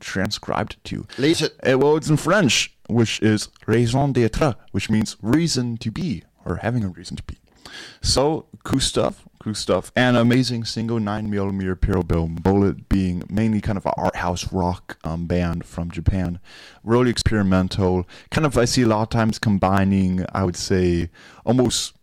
transcribed to? Later. Well, it's in French, which is raison d'être, which means reason to be, or having a reason to be. So, cool stuff. An amazing single 9mm Pyro Bill Bullet, being mainly kind of an art house rock band from Japan. Really experimental. Kind of, I see a lot of times combining, I would say, almost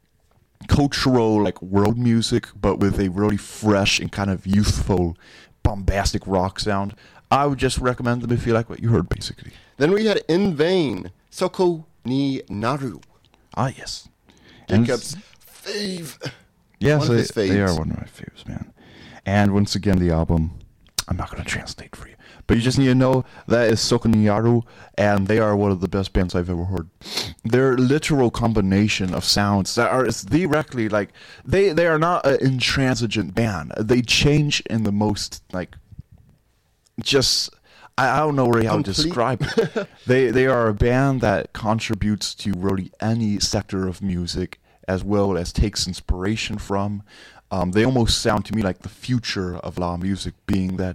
cultural, like world music, but with a really fresh and kind of youthful, bombastic rock sound. I would just recommend them if you like what you heard, basically. Then we had In Vain, Soko ni Naru. Ah, yes. Jacob's fave. Yes, One of his they faves. are one of my faves, man. And once again, the album, I'm not going to translate for you, but you just need to know that is Sokoniyaru, and they are one of the best bands I've ever heard. Their literal combination of sounds that are directly, like, they are not an intransigent band. They change in the most, like, just... I don't know really how to describe it. They are a band that contributes to really any sector of music, as well as takes inspiration from. They almost sound to me like the future of la music, being that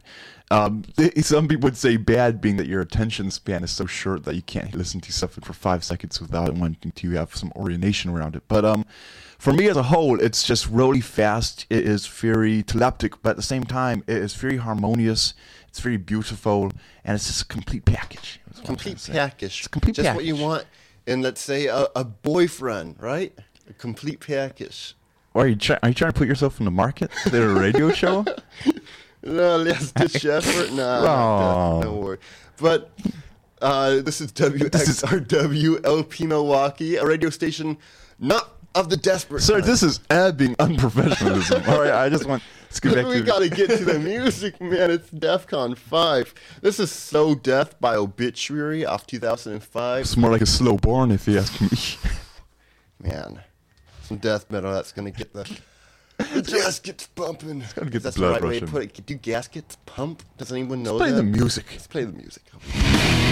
some people would say bad, being that your attention span is so short that you can't listen to something for 5 seconds without wanting to have some orientation around it. But for me as a whole, it's just really fast. It is very teleptic, but at the same time, it is very harmonious. It's very beautiful, and it's just a complete package. Complete package. It's a complete Just package. what you want in, let's say, a boyfriend, right? A complete package. Or are you trying to put yourself in the market? Is there a radio show? No, let's ditch effort. Nah, don't worry. But this is WXRW LP Milwaukee, a radio station not of the desperate. Sir, kind. this is ebbing unprofessionalism. All right, I just want... Let's get back We to... gotta get to the music, man. It's DEFCON 5. This is So Death by Obituary off 2005. It's more like a slow burn, if you ask me. Man, some death metal that's gonna get the gaskets pumping. It's gonna get the That's blood the right way to rushing. put it. Do gaskets pump? Does anyone know Play that? the music. Let's play the music.